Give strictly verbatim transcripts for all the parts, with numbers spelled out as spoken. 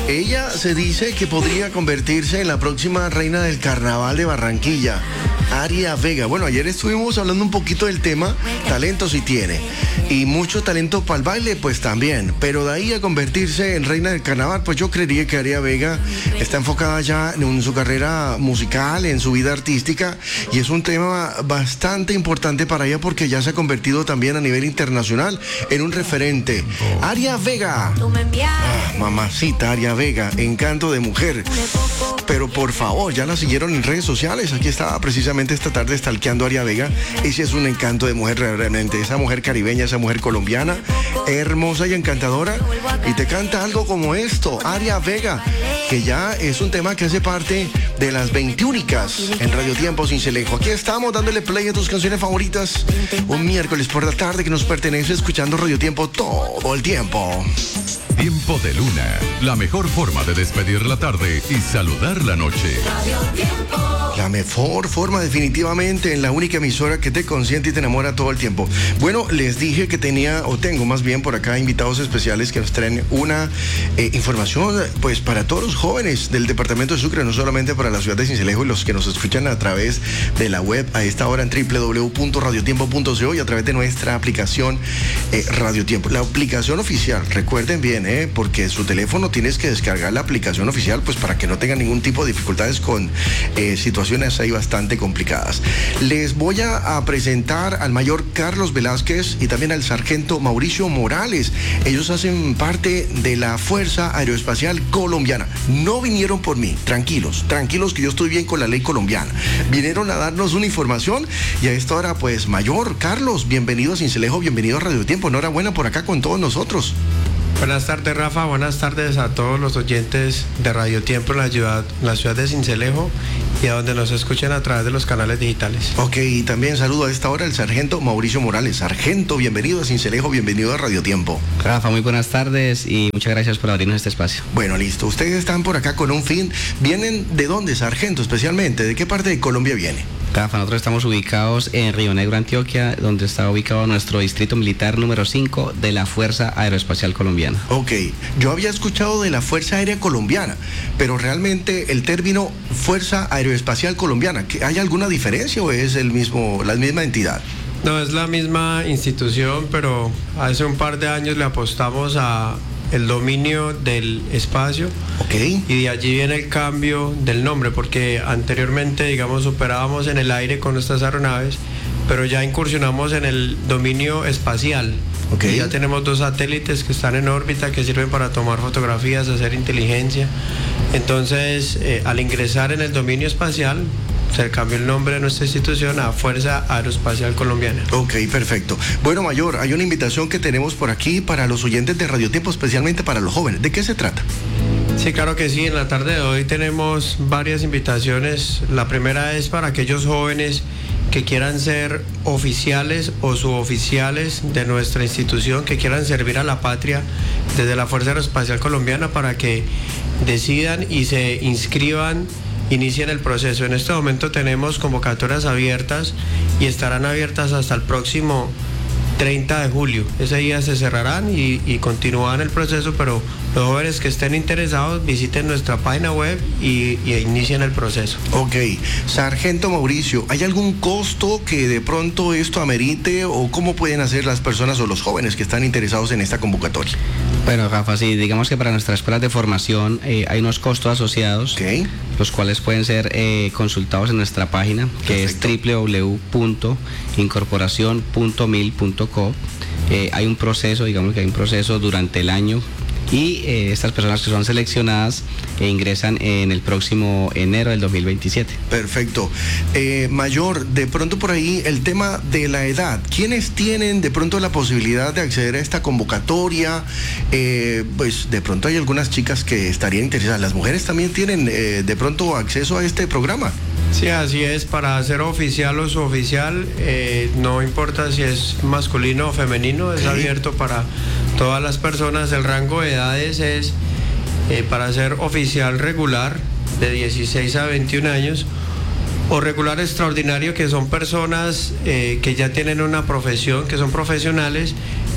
Ella se dice que podría convertirse en la próxima reina del carnaval de Barranquilla, Aria Vega. Bueno, ayer estuvimos hablando un poquito del tema, talento sí tiene, y mucho talento para el baile, pues también, pero de ahí a convertirse en reina del carnaval, pues yo creería que Aria Vega está enfocada ya en su carrera musical, en su vida artística, y es un tema bastante importante para ella porque ya se ha convertido también a nivel internacional en un referente. Aria Vega, ah, mamacita Aria Vega, encanto de mujer. Pero por favor, ya la siguieron en redes sociales. Aquí estaba precisamente esta tarde stalkeando a Aria Vega. Ese es un encanto de mujer realmente. Esa mujer caribeña, esa mujer colombiana, hermosa y encantadora. Y te canta algo como esto, Aria Vega, que ya es un tema que hace parte de las veintiúnicas en Radio Tiempo Cincelejo. Aquí estamos dándole play a tus canciones favoritas. Un miércoles por la tarde que nos pertenece, escuchando Radio Tiempo todo el tiempo. Tiempo de Luna, la mejor forma de despedir la tarde y saludar la noche. La mejor forma, definitivamente, en la única emisora que te consiente y te enamora todo el tiempo. Bueno, les dije que tenía, o tengo más bien por acá, invitados especiales que nos traen una eh, información, pues para todos los jóvenes del departamento de Sucre, no solamente para la ciudad de Cincelejo y los que nos escuchan a través de la web a esta hora en doble u doble u doble u punto radio tiempo punto co y a través de nuestra aplicación eh, Radio Tiempo. La aplicación oficial, recuerden bien, eh, porque su teléfono tienes que descargar la aplicación oficial, pues para que no tengan ningún tipo de dificultades con eh, situaciones ahí bastante complicadas. Les voy a, a presentar al mayor Carlos Velázquez y también al sargento Mauricio Morales. Ellos hacen parte de la Fuerza Aeroespacial Colombiana. No vinieron por mí, tranquilos, tranquilos que yo estoy bien con la ley colombiana. Vinieron a darnos una información y a esta hora, pues, mayor Carlos, bienvenido a Cincelejo, bienvenido a Radio Tiempo. Enhorabuena por acá con todos nosotros. Buenas tardes, Rafa. Buenas tardes a todos los oyentes de Radio Tiempo en la ciudad, la ciudad de Cincelejo y a donde nos escuchen a través de los canales digitales. Ok, y también saludo a esta hora al sargento Mauricio Morales. Sargento, bienvenido a Cincelejo, bienvenido a Radio Tiempo. Rafa, muy buenas tardes y muchas gracias por abrirnos este espacio. Bueno, listo. Ustedes están por acá con un fin. ¿Vienen de dónde, sargento, especialmente? ¿De qué parte de Colombia viene? Rafa, nosotros estamos ubicados en Río Negro, Antioquia, donde está ubicado nuestro distrito militar número cinco de la Fuerza Aeroespacial Colombiana. Ok, yo había escuchado de la Fuerza Aérea Colombiana, pero realmente el término Fuerza Aeroespacial Colombiana, ¿hay alguna diferencia o es el mismo, la misma entidad? No, es la misma institución, pero hace un par de años le apostamos a el dominio del espacio. Okay. Y de allí viene el cambio del nombre, porque anteriormente, digamos, operábamos en el aire con nuestras aeronaves, pero ya incursionamos en el dominio espacial. Okay. Y ya tenemos dos satélites que están en órbita que sirven para tomar fotografías, hacer inteligencia. Entonces, eh, al ingresar en el dominio espacial, se cambió el nombre de nuestra institución a Fuerza Aeroespacial Colombiana. Ok, perfecto. Bueno, mayor, hay una invitación que tenemos por aquí para los oyentes de Radio Tiempo, especialmente para los jóvenes. ¿De qué se trata? Sí, claro que sí. En la tarde de hoy tenemos varias invitaciones. La primera es para aquellos jóvenes que quieran ser oficiales o suboficiales de nuestra institución, que quieran servir a la patria desde la Fuerza Aeroespacial Colombiana, para que decidan y se inscriban, inicien el proceso. En este momento tenemos convocatorias abiertas y estarán abiertas hasta el próximo treinta de julio. Ese día se cerrarán y, y continúan el proceso, pero los jóvenes que estén interesados visiten nuestra página web y, y inicien el proceso. Ok, sargento Mauricio, ¿hay algún costo que de pronto esto amerite o cómo pueden hacer las personas o los jóvenes que están interesados en esta convocatoria? Bueno, Rafa, sí, digamos que para nuestras escuelas de formación eh, hay unos costos asociados, okay, los cuales pueden ser eh, consultados en nuestra página, que Perfecto. es doble u doble u doble u punto incorporación punto mil punto co. Eh, hay un proceso, digamos que hay un proceso durante el año y eh, estas personas que son seleccionadas eh, ingresan en el próximo enero del dos mil veintisiete. Perfecto. Eh, mayor, de pronto por ahí el tema de la edad. ¿Quiénes tienen de pronto la posibilidad de acceder a esta convocatoria? Eh, pues de pronto hay algunas chicas que estarían interesadas. ¿Las mujeres también tienen eh, de pronto acceso a este programa? Sí, así es. Para ser oficial o suboficial, eh, no importa si es masculino o femenino, es okay. abierto para todas las personas. El rango de edades es eh, para ser oficial regular de dieciséis a veintiún años o regular extraordinario, que son personas eh, que ya tienen una profesión, que son profesionales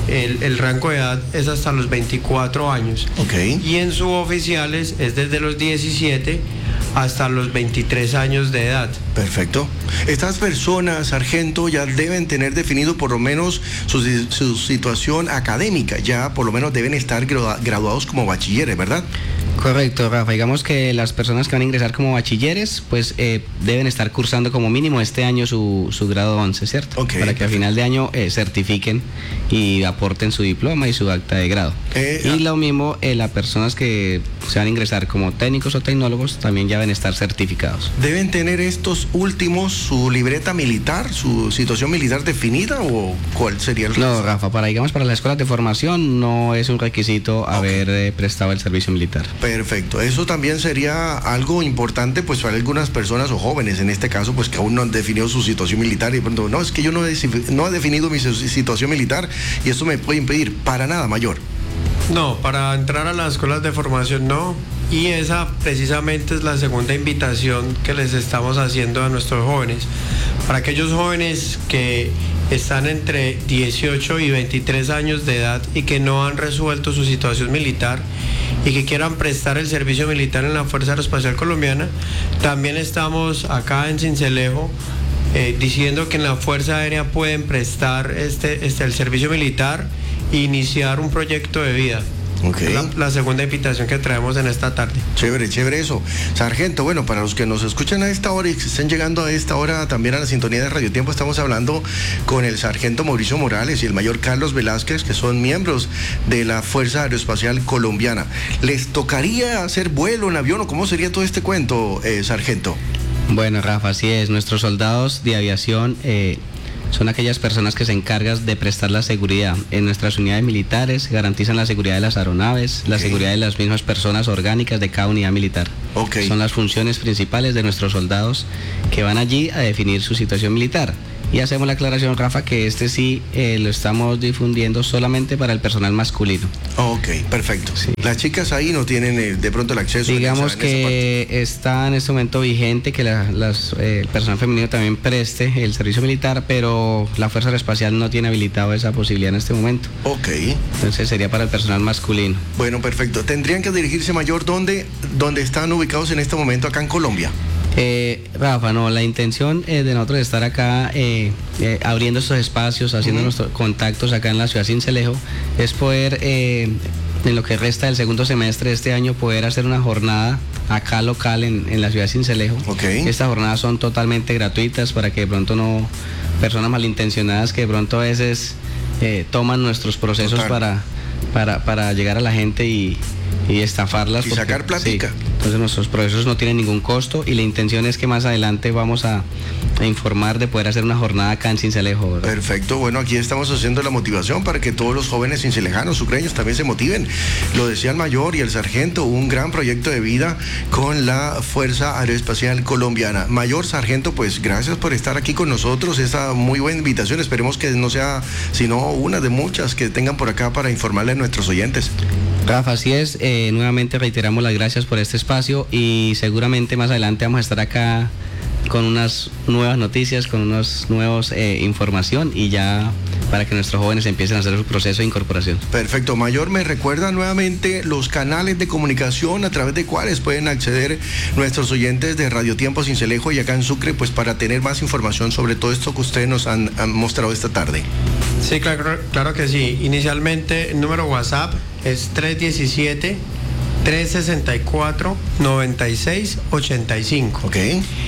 el, el rango de edad es hasta los veinticuatro años. Okay. Y en suboficiales es desde los diecisiete hasta los veintitrés años de edad. Perfecto. Estas personas, sargento, ya deben tener definido por lo menos su, su situación académica, ya por lo menos deben estar graduados como bachilleres, ¿verdad? Correcto, Rafa. Digamos que las personas que van a ingresar como bachilleres, pues eh, deben estar cursando como mínimo este año su, su grado once, ¿cierto? Okay, para que perfecto. a final de año eh, certifiquen y aporten su diploma y su acta de grado. Eh, y ah. lo mismo, eh, las personas que se van a ingresar como técnicos o tecnólogos también ya deben estar certificados. ¿Deben tener estos últimos su libreta militar, su situación militar definida o cuál sería el No, resto? Rafa, para digamos para las escuelas de formación no es un requisito Okay. haber eh, prestado el servicio militar. Perfecto, eso también sería algo importante pues para algunas personas o jóvenes en este caso pues que aún no han definido su situación militar y de pronto, no, es que yo no he, no he definido mi situación militar y eso me puede impedir, para nada, mayor. No, para entrar a las escuelas de formación no, y esa precisamente es la segunda invitación que les estamos haciendo a nuestros jóvenes. Para aquellos jóvenes que están entre dieciocho y veintitrés años de edad y que no han resuelto su situación militar y que quieran prestar el servicio militar en la Fuerza Aeroespacial Colombiana, también estamos acá en Sincelejo eh, diciendo que en la Fuerza Aérea pueden prestar este, este, el servicio militar e iniciar un proyecto de vida. Okay. La, la segunda invitación que traemos en esta tarde. Chévere, chévere eso. Sargento, bueno, para los que nos escuchan a esta hora y que estén llegando a esta hora también a la sintonía de Radio Tiempo, estamos hablando con el sargento Mauricio Morales y el mayor Carlos Velázquez, que son miembros de la Fuerza Aeroespacial Colombiana. ¿Les tocaría hacer vuelo en avión o cómo sería todo este cuento, eh, sargento? Bueno, Rafa, así es. Nuestros soldados de aviación eh, son aquellas personas que se encargan de prestar la seguridad. En nuestras unidades militares garantizan la seguridad de las aeronaves, la Okay. seguridad de las mismas personas orgánicas de cada unidad militar. Okay. Son las funciones principales de nuestros soldados que van allí a definir su situación militar. Y hacemos la aclaración, Rafa, que este sí eh, lo estamos difundiendo solamente para el personal masculino. Ok, perfecto. Sí. Las chicas ahí no tienen eh, de pronto el acceso. Digamos en esa, en esa que está en este momento vigente que la, las, eh, el personal femenino también preste el servicio militar, pero la Fuerza Aeroespacial no tiene habilitado esa posibilidad en este momento. parte. Ok. Entonces sería para el personal masculino. Bueno, perfecto. ¿Tendrían que dirigirse, mayor, dónde, dónde están ubicados en este momento acá en Colombia? Eh, Rafa, no, la intención eh, de nosotros estar acá eh, eh, abriendo estos espacios, haciendo uh-huh. nuestros contactos acá en la ciudad de Sincelejo, es poder, eh, en lo que resta del segundo semestre de este año, poder hacer una jornada acá local en, en la ciudad de Sincelejo. Okay. Estas jornadas son totalmente gratuitas para que de pronto no, personas malintencionadas que de pronto a veces eh, toman nuestros procesos para, para, para llegar a la gente y, y estafarlas. Y porque, sacar platica. Sí, entonces nuestros procesos no tienen ningún costo y la intención es que más adelante vamos a, a informar de poder hacer una jornada acá en Sincelejo, ¿verdad? Perfecto, bueno, aquí estamos haciendo la motivación para que todos los jóvenes cincelejanos, sucreños, también se motiven. Lo decía el mayor y el sargento, un gran proyecto de vida con la Fuerza Aeroespacial Colombiana. Mayor, sargento, pues gracias por estar aquí con nosotros, esta muy buena invitación, esperemos que no sea sino una de muchas que tengan por acá para informarle a nuestros oyentes. Rafa, así es, eh, nuevamente reiteramos las gracias por este espacio y seguramente más adelante vamos a estar acá con unas nuevas noticias, con unos nuevos eh, información y ya para que nuestros jóvenes empiecen a hacer su proceso de incorporación. Perfecto, mayor, me recuerda nuevamente los canales de comunicación a través de cuáles pueden acceder nuestros oyentes de Radio Tiempo Sincelejo y acá en Sucre, pues para tener más información sobre todo esto que ustedes nos han, han mostrado esta tarde. Sí, claro, claro que sí. Inicialmente el número WhatsApp es tres diecisiete, tres sesenta y cuatro, noventa y seis ochenta y cinco. Ok.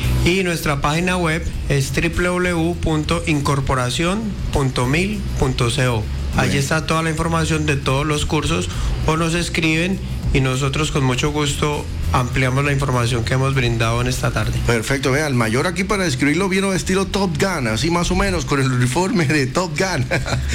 Y nuestra página web es doble u doble u doble u punto incorporación punto mil punto co. Allí está toda la información de todos los cursos o nos escriben y nosotros con mucho gusto ampliamos la información que hemos brindado en esta tarde. Perfecto, vea, el mayor aquí para describirlo vino estilo Top Gun, así más o menos, con el uniforme de Top Gun.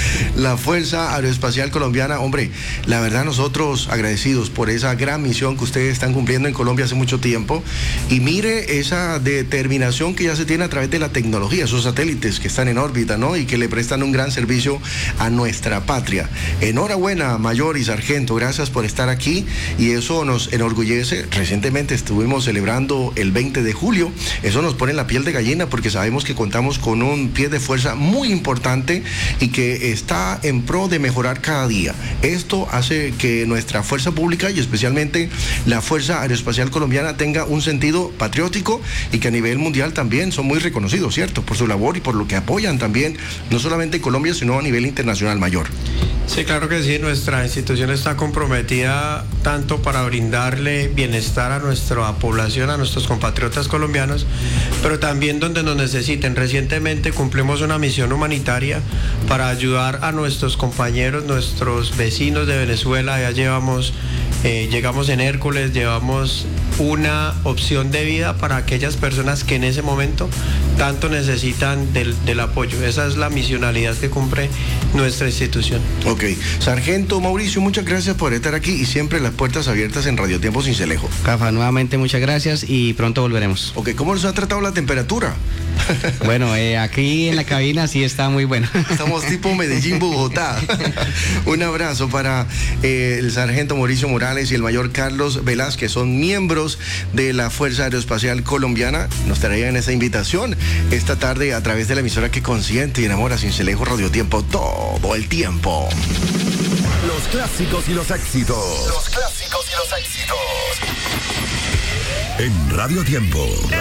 La Fuerza Aeroespacial Colombiana, hombre, la verdad nosotros agradecidos por esa gran misión que ustedes están cumpliendo en Colombia hace mucho tiempo. Y mire esa determinación que ya se tiene a través de la tecnología, esos satélites que están en órbita, ¿no? Y que le prestan un gran servicio a nuestra patria. Enhorabuena, mayor y sargento, gracias por estar aquí y eso nos enorgullece. recientemente estuvimos celebrando el veinte de julio. Eso nos pone la piel de gallina porque sabemos que contamos con un pie de fuerza muy importante y que está en pro de mejorar cada día. Esto hace que nuestra fuerza pública y especialmente la Fuerza Aeroespacial Colombiana tenga un sentido patriótico y que a nivel mundial también son muy reconocidos, ¿cierto? Por su labor y por lo que apoyan también, no solamente en Colombia, sino a nivel internacional mayor. Sí, claro que sí, nuestra institución está comprometida tanto para brindarle bienestar a nuestra población, a nuestros compatriotas colombianos, pero también donde nos necesiten. Recientemente cumplimos una misión humanitaria para ayudar a nuestros compañeros, nuestros vecinos de Venezuela. Ya llevamos, eh, llegamos en Hércules, llevamos una opción de vida para aquellas personas que en ese momento tanto necesitan del, del apoyo. Esa es la misionalidad que cumple nuestra institución. Ok, Sargento Mauricio, muchas gracias por estar aquí y siempre las puertas abiertas en Radio Tiempo Cincelejo. Cafa, nuevamente muchas gracias y pronto volveremos. Ok, ¿cómo nos ha tratado la temperatura? Bueno, eh, aquí en la cabina sí está muy bueno. Estamos tipo Medellín, Bogotá. Un abrazo para eh, el sargento Mauricio Morales y el mayor Carlos Velázquez, son miembros de la Fuerza Aeroespacial Colombiana. Nos traían esa invitación esta tarde a través de la emisora que consiente y enamora, Cincelejo Radio Tiempo, todo el tiempo. Los clásicos y los éxitos. Los clásicos y los éxitos. En Radio Tiempo.